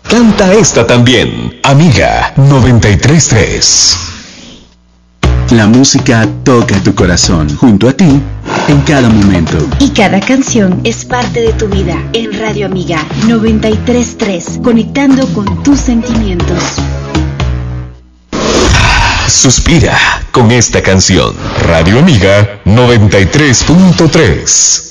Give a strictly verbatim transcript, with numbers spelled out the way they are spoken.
Canta esta también, Amiga noventa y tres punto tres. La música toca tu corazón, junto a ti, en cada momento. Y cada canción es parte de tu vida. En Radio Amiga noventa y tres punto tres, conectando con tus sentimientos. Suspira con esta canción. Radio Amiga noventa y tres punto tres.